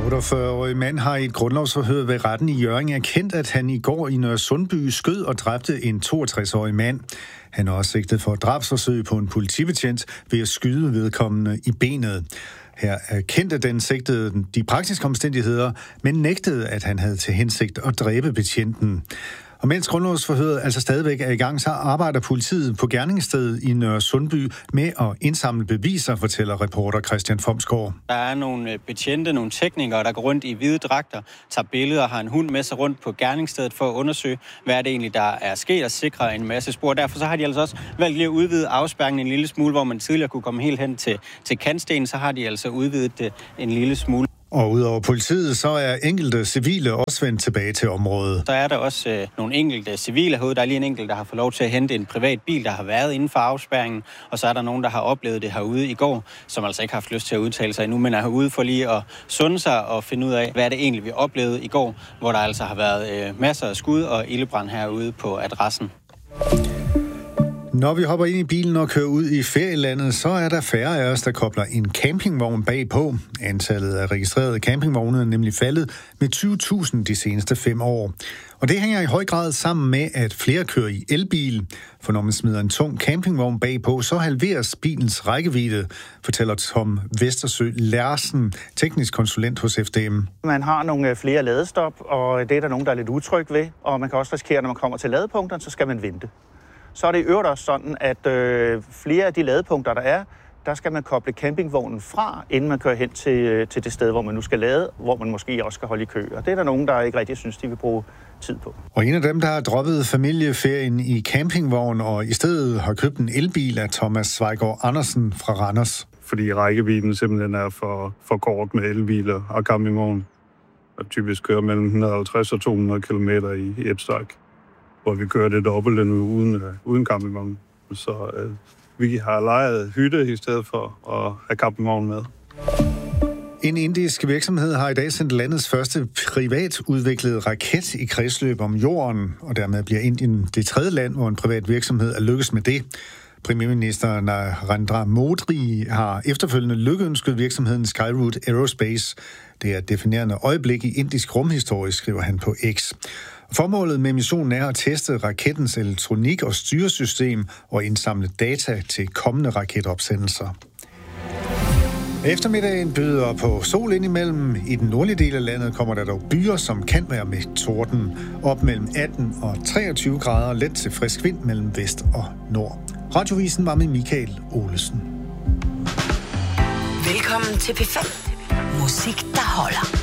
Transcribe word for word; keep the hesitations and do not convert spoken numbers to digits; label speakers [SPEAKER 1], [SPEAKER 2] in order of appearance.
[SPEAKER 1] otteogfyrre-årig mand har i et grundlovsforhør ved retten i Hjørring erkendt, at han i går i Nørresundby skød og dræbte en toogtres-årig mand. Han er også sigtet for drabsforsøg på en politibetjent ved at skyde vedkommende i benet. Her erkendte den sigtede de praktiske omstændigheder, men nægtede, at han havde til hensigt at dræbe betjenten. Og mens grundlovsforhøret altså stadigvæk er i gang, så arbejder politiet på gerningsstedet i Nørresundby med at indsamle beviser, fortæller reporter Christian Fomsgaard.
[SPEAKER 2] Der er nogle betjente, nogle teknikere, der går rundt i hvide dragter, tager billeder og har en hund med sig rundt på gerningsstedet for at undersøge, hvad det egentlig der er sket og sikre en masse spor. Derfor så har de altså også valgt lige at udvide afspærringen en lille smule, hvor man tidligere kunne komme helt hen til, til kantstenen, så har de altså udvidet det en lille smule.
[SPEAKER 1] Og udover politiet, så er enkelte civile også vendt tilbage til området.
[SPEAKER 2] Der er der også øh, nogle enkelte civile herude. Der er lige en enkelt, der har fået lov til at hente en privat bil, der har været inden for afspærringen. Og så er der nogen, der har oplevet det herude i går, som altså ikke har haft lyst til at udtale sig endnu, men er herude for lige at sunde sig og finde ud af, hvad er det egentlig, vi oplevede i går, hvor der altså har været øh, masser af skud og ildebrand herude på adressen.
[SPEAKER 1] Når vi hopper ind i bilen og kører ud i ferielandet, så er der færre af os, der kobler en campingvogn bagpå. Antallet af registrerede campingvogne er nemlig faldet med tyve tusind de seneste fem år. Og det hænger i høj grad sammen med, at flere kører i elbil. For når man smider en tung campingvogn bagpå, så halveres bilens rækkevidde, fortæller Tom Vestersø Larsen, teknisk konsulent hos F D M.
[SPEAKER 3] Man har nogle flere ladestop, og det er der nogen, der er lidt utryg ved. Og man kan også risikere, når man kommer til ladepunkterne, så skal man vente. Så er det i øvrigt også sådan, at øh, flere af de ladepunkter, der er, der skal man koble campingvognen fra, inden man kører hen til, til det sted, hvor man nu skal lade, hvor man måske også skal holde i kø. Og det er der nogen, der ikke rigtig synes, de vil bruge tid på.
[SPEAKER 1] Og en af dem, der har droppet familieferien i campingvogn og i stedet har købt en elbil, er Thomas Svejgaard Andersen fra Randers.
[SPEAKER 4] Fordi rækkevidden simpelthen er for, for kort med elbiler og campingvogn, og typisk kører mellem et hundrede og halvtreds og to hundrede kilometer i, i et stak, hvor vi kører det dobbelt uden, uden campingvogn. Så øh, vi har lejet hytte i stedet for at have campingvogn med.
[SPEAKER 1] En indisk virksomhed har i dag sendt landets første privat udviklede raket i kredsløb om jorden, og dermed bliver Indien det tredje land, hvor en privat virksomhed er lykkes med det. Premierminister Narendra Modi har efterfølgende lykkeønsket virksomheden Skyroot Aerospace. Det er et definerende øjeblik i indisk rumhistorie, skriver han på X. Formålet med missionen er at teste rakettens elektronik og styresystem og indsamle data til kommende raketopsendelser. Eftermiddagen byder på sol indimellem. I den nordlige del af landet kommer der dog byer, som kan være med torden. Op mellem atten og treogtyve grader, let til frisk vind mellem vest og nord. Radiovisen var med Michael Olesen.
[SPEAKER 5] Velkommen til P fem. Musik, der holder.